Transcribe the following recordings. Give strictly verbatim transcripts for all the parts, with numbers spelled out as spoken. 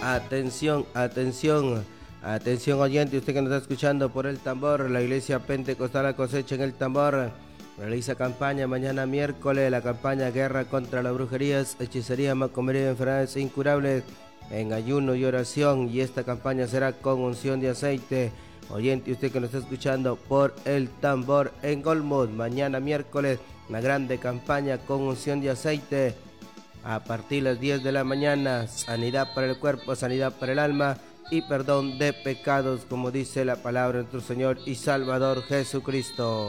Atención, atención, atención oyente, usted que nos está escuchando por el tambor, la iglesia Pentecostal La Cosecha en el tambor realiza campaña mañana miércoles, la campaña Guerra contra las Brujerías, Hechicería, Macomería y Enfermedades Incurables en ayuno y oración, y esta campaña será con unción de aceite. Oyente, usted que nos está escuchando por el tambor en Golmud, mañana miércoles, una grande campaña con unción de aceite. A partir de las diez de la mañana, sanidad para el cuerpo, sanidad para el alma y perdón de pecados, como dice la palabra de nuestro Señor y Salvador Jesucristo.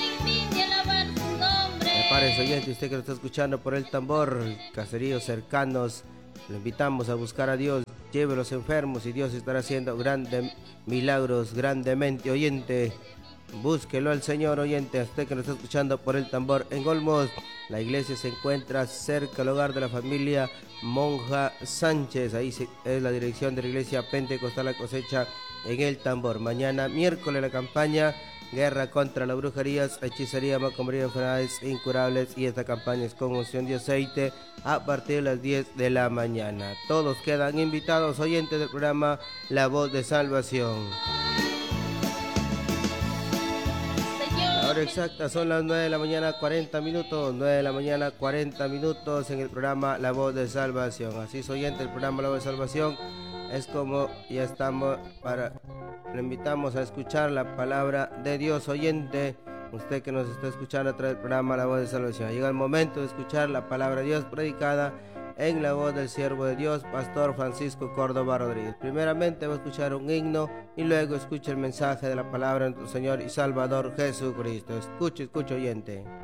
Prepárese, oyente, usted que lo está escuchando por el tambor, caseríos cercanos, lo invitamos a buscar a Dios, lleve a los enfermos y Dios estará haciendo grandes milagros, grandemente, oyente. Búsquelo al Señor, oyente, a usted que nos está escuchando por el tambor en Olmos. La iglesia se encuentra cerca del hogar de la familia Monja Sánchez. Ahí es la dirección de la iglesia Pentecostal La Cosecha en el tambor. Mañana miércoles la campaña Guerra contra las Brujerías, Hechicería, Macomería, Enfermedades Incurables, y esta campaña es con unción de aceite a partir de las diez de la mañana. Todos quedan invitados, oyentes del programa La Voz de Salvación. La hora exacta son las nueve de la mañana, cuarenta minutos, nueve de la mañana, cuarenta minutos en el programa La Voz de Salvación. Así es, oyente, el programa La Voz de Salvación es como ya estamos para, le invitamos a escuchar la palabra de Dios, oyente, usted que nos está escuchando a través del programa La Voz de Salvación. Llega el momento de escuchar la palabra de Dios predicada en la voz del siervo de Dios, Pastor Francisco Córdoba Rodríguez. Primeramente va a escuchar un himno y luego escucha el mensaje de la palabra de nuestro Señor y Salvador Jesucristo. Escuche, escuche, oyente.